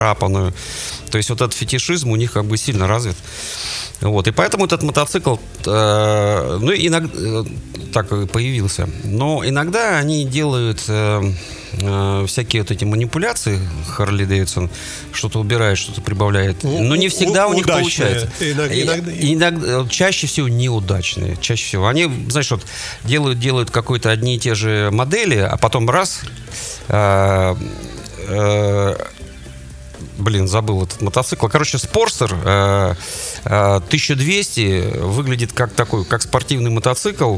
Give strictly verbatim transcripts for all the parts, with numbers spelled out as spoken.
царапанную. То есть вот этот фетишизм у них как бы сильно развит. Вот. И поэтому этот мотоцикл, э, ну, иногда э, так и появился. Но иногда они делают э, э, всякие вот эти манипуляции, Харли Дэвидсон, что-то убирает, что-то прибавляет. Но не всегда у них получается. Иногда, иногда... И, иногда, чаще всего неудачные. Чаще всего. Они, знаешь, вот делают, делают какой-то одни и те же модели, а потом раз... Э, э, Блин, забыл этот мотоцикл. Короче, Спорстер э, э, тысяча двести выглядит как такой, как спортивный мотоцикл.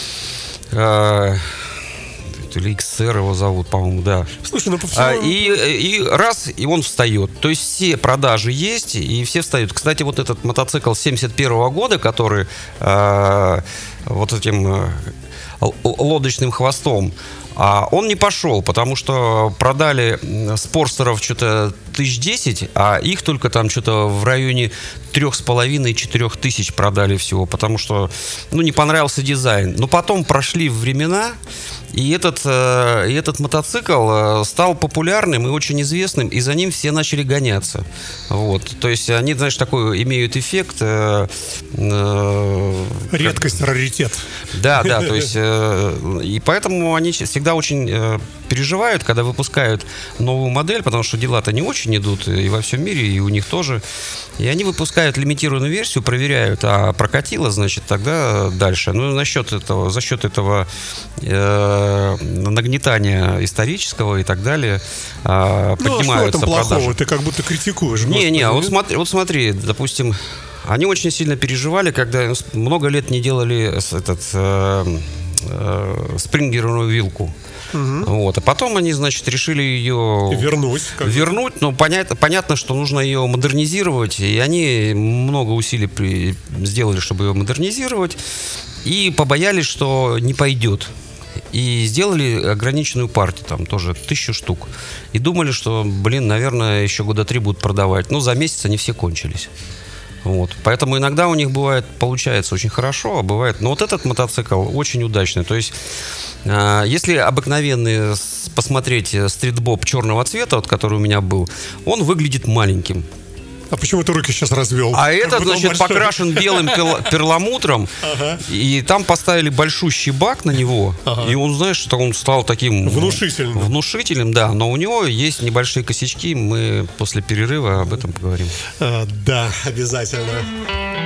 Э, или икс эр его зовут, по-моему, да. Слушай, ну по всему... а, и, и раз, и он встает. То есть все продажи есть, и все встают. Кстати, вот этот мотоцикл семьдесят первого года, который э, вот этим э, лодочным хвостом, а он не пошел, потому что продали спорстеров что-то тысяч десять, а их только там что-то в районе трех с половиной четырех тысяч продали всего, потому что, ну, не понравился дизайн. Но потом прошли времена, и этот, э, и этот мотоцикл стал популярным и очень известным, и за ним все начали гоняться. Вот. То есть они, знаешь, такой имеют эффект. Э, э, Редкость, как... раритет. Да, да, то есть, э, и поэтому они всегда очень э, переживают, когда выпускают новую модель, потому что дела-то не очень идут и во всем мире, и у них тоже. И они выпускают лимитированную версию, проверяют, а прокатило, значит, тогда дальше. Ну, насчет этого, за счет этого э, нагнетания исторического и так далее э, поднимаются продажи. Ну, а что в этом плохого? Ты как будто критикуешь. Не-не, вот смотри, вот смотри, допустим, они очень сильно переживали, когда много лет не делали этот, э, э, спрингерную вилку. Угу. Вот. А потом они, значит, решили ее вернуть. Вернуть, но понятно, понятно, что нужно ее модернизировать. И они много усилий при... сделали, чтобы ее модернизировать. И побоялись, что не пойдет. И сделали ограниченную партию, там тоже тысячу штук. И думали, что, блин, наверное, еще года три будут продавать. Но за месяц они все кончились. Вот. Поэтому иногда у них бывает, получается очень хорошо, а бывает... Но вот этот мотоцикл очень удачный. То есть, э, если обыкновенный посмотреть стритбоб черного цвета, вот, который у меня был, он выглядит маленьким. А почему ты руки сейчас развел? А этот, значит, большой. Покрашен белым перламутром, ага. И там поставили большущий бак на него, ага. И он, знаешь, что он стал таким... Внушительным. Внушительным, да, но у него есть небольшие косячки, мы после перерыва об этом поговорим. А, да, обязательно.